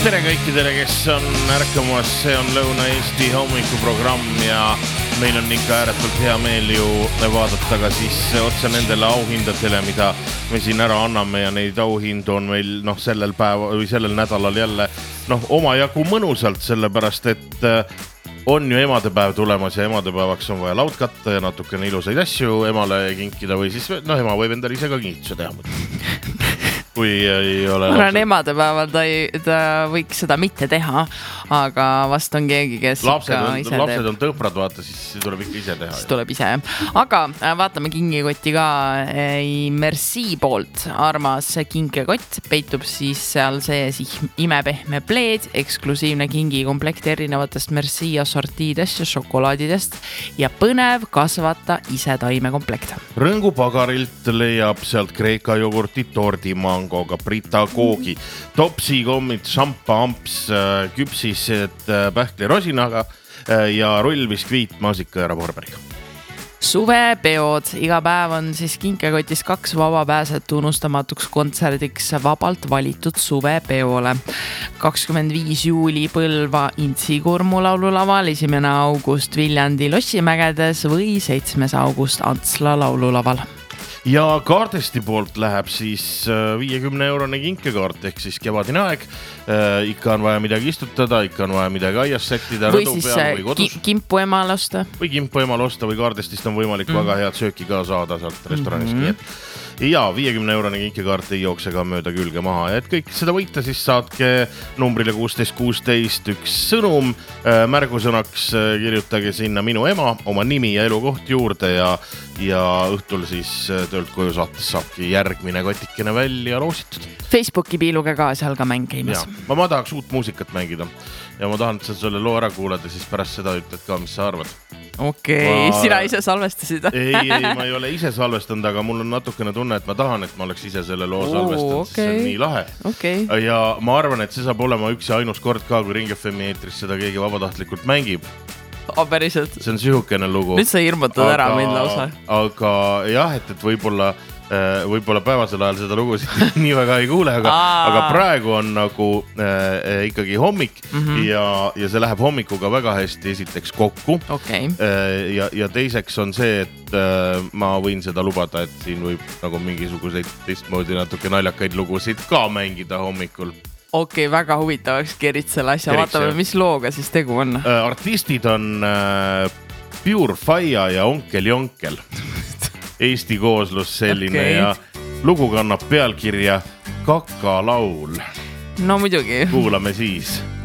Tere kõikidele, kes on ärkamas, see on Lõuna-Eesti hommikuprogramm ja meil on ikka ääretult hea meel ju vaadata ka siis otse nendele auhindadele, mida me siin ära anname ja neid auhindu on meil sellel päeval või sellel nädalal jälle omajagu mõnusalt, sellepärast et on ju emadepäev tulemas ja emadepäevaks on vaja laud katta ja natukene ilusaid asju emale kinkida või siis ema võib endale ise ka kinkituse teha. Kui ei ole ma arvan, emadepäeval ta võiks seda mitte teha, aga vast on keegi, kes lapsed on tõprad, vaata, siis tuleb ikka ise teha. Siis tuleb ise. Aga vaatame kingikotti ka Merci poolt. Armas kinkekott peitub siis seal sees imepehme pleed, eksklusiivne kingikomplekt erinevatest Merci assortiidest ja šokolaadidest ja põnev kasvata ise taimekomplekt. Rõngu pagarilt leiab sealt Kreeka jogurti tordimangoga, Brita koogi, topsi kommid, šampa amps, küpsised pähkli rosinaga ja rullbiskviit, maasika ja raporperiga. Suvepeod. Iga päev on siis kinkekotis 2 vabapääset unustamatuks kontserdiks vabalt valitud suvepeole. 25 juuli Põlva Intsi-Kurmu laululaval, 1. august Viljandi Lossimägedes või 7. august Antsla laululaval. Ja kaardesti poolt läheb siis 50-eurone kinkekaart ehk siis kevadine aeg. Ikka on vaja midagi istutada, ikka on vaja midagi aias sättida või siis kimpu emale osta. Või kimpu emale osta või kaardestist on võimalik väga head sööki ka saada sealt restoranist. Ja 50-eurone kinkekaart ei jookse ka mööda külge maha. Ja et kõik seda võita, siis saatke numbrile 1616 üks sõnum. Märgusõnaks kirjutage sinna minu ema, oma nimi ja elukoht juurde ja õhtul siis töölt koju saates saabki järgmine kotikene välja roositud. Facebooki piiluga ka seal ka mäng käimas. Ma tahaks uut muusikat mängida ja ma tahan, et sa selle loo ära kuulad ja siis pärast seda ütled ka, mis sa arvad. Okei, sina ise salvestasid? Ei, ma ei ole ise salvestanud, aga mul on natukene tunne, et ma tahan, et ma oleks ise selle loo salvestanud, see on nii lahe. Ja ma arvan, et see saab olema üks ja ainus kord ka, kui Ring FM eetris seda keegi vabatahtlikult mängib. Päriselt. See on sihukene lugu. Nüüd sa hirmutad ära mind lausa. Aga jah, et võib-olla päevasel ajal seda lugu nii väga ei kuule, aga praegu on nagu ikkagi hommik ja see läheb hommikuga väga hästi esiteks kokku. Ja teiseks on see, et ma võin seda lubada, et siin võib nagu mingisuguseid teistmoodi natuke naljakaid lugusid ka mängida hommikul. Väga huvitavaks kerid selle asja. Vaatame, mis looga siis tegu on. Artistid on Pure Faia ja Onkel Jonkel. Eesti kooslus selline ja lugu kannab pealkirja Kakalaul. No muidugi. Kuulame siis.